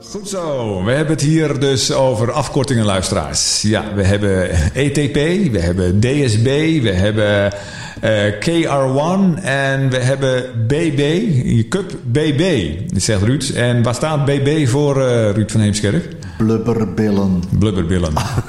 Goed zo, we hebben het hier dus over afkortingen, luisteraars. Ja, we hebben ETP, we hebben DSB, we hebben KR1 en we hebben BB, Cup BB, zegt Ruud. En waar staat BB voor, Ruud van Heemskerk? Blubberbillen. Blubberbillen.